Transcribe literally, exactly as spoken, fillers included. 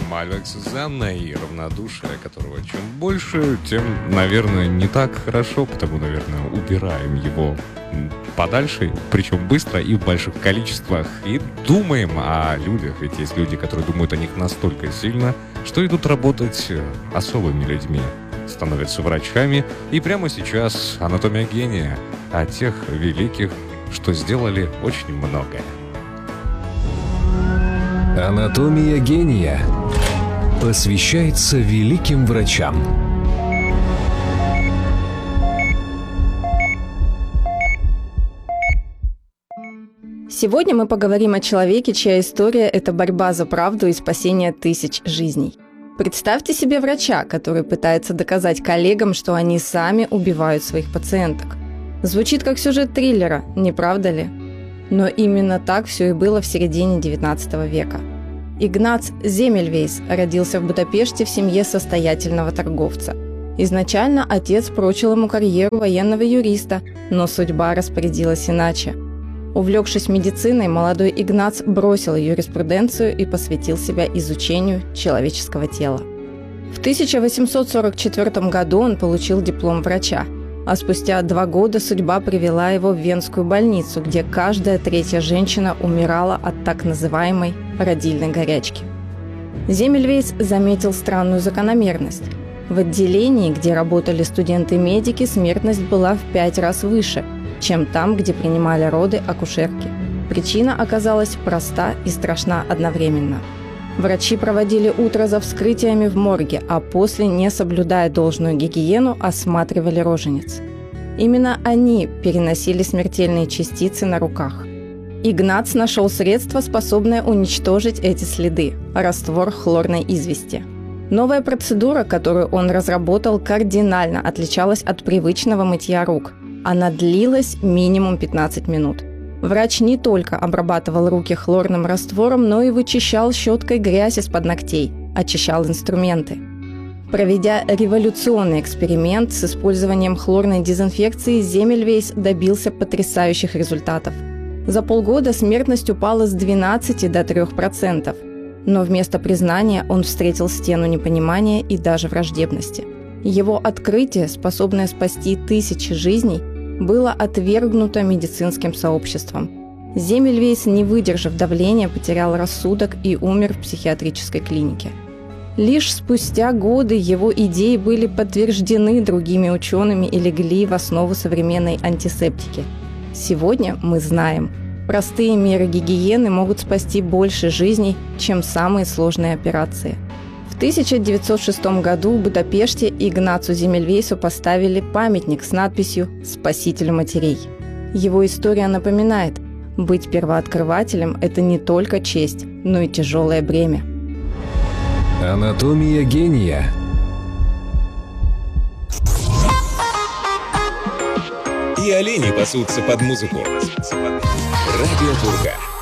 Алекс Занна и равнодушие, которого чем больше, тем, наверное, не так хорошо, потому, наверное, убираем его подальше, причем быстро и в больших количествах, и думаем о людях, ведь есть люди, которые думают о них настолько сильно, что идут работать особыми людьми, становятся врачами, и прямо сейчас «Анатомия гения» о тех великих, что сделали очень многое. «Анатомия гения» посвящается великим врачам. Сегодня мы поговорим о человеке, чья история – это борьба за правду и спасение тысяч жизней. Представьте себе врача, который пытается доказать коллегам, что они сами убивают своих пациенток. Звучит как сюжет триллера, не правда ли? Но именно так все и было в середине девятнадцатого века. Игнац Земельвейс родился в Будапеште в семье состоятельного торговца. Изначально отец прочил ему карьеру военного юриста, но судьба распорядилась иначе. Увлекшись медициной, молодой Игнац бросил юриспруденцию и посвятил себя изучению человеческого тела. В тысяча восемьсот сорок четвёртом году он получил диплом врача, а спустя два года судьба привела его в Венскую больницу, где каждая третья женщина умирала от так называемой родильной горячки. Земельвейс заметил странную закономерность. В отделении, где работали студенты-медики, смертность была в пять раз выше, чем там, где принимали роды акушерки. Причина оказалась проста и страшна одновременно. Врачи проводили утро за вскрытиями в морге, а после, не соблюдая должную гигиену, осматривали рожениц. Именно они переносили смертельные частицы на руках. Игнац нашел средство, способное уничтожить эти следы – раствор хлорной извести. Новая процедура, которую он разработал, кардинально отличалась от привычного мытья рук. Она длилась минимум пятнадцать минут. Врач не только обрабатывал руки хлорным раствором, но и вычищал щеткой грязь из-под ногтей, очищал инструменты. Проведя революционный эксперимент с использованием хлорной дезинфекции, Земельвейс добился потрясающих результатов. За полгода смертность упала с двенадцати до трёх процентов. Но вместо признания он встретил стену непонимания и даже враждебности. Его открытие, способное спасти тысячи жизней, было отвергнуто медицинским сообществом. Земельвейс, не выдержав давления, потерял рассудок и умер в психиатрической клинике. Лишь спустя годы его идеи были подтверждены другими учеными и легли в основу современной антисептики. Сегодня мы знаем, простые меры гигиены могут спасти больше жизней, чем самые сложные операции. В тысяча девятьсот шестом году в Будапеште Игнацу Земельвейсу поставили памятник с надписью «Спасителю матерей». Его история напоминает, быть первооткрывателем – это не только честь, но и тяжелое бремя. Анатомия гения. И олени пасутся под музыку. Радио Пурга.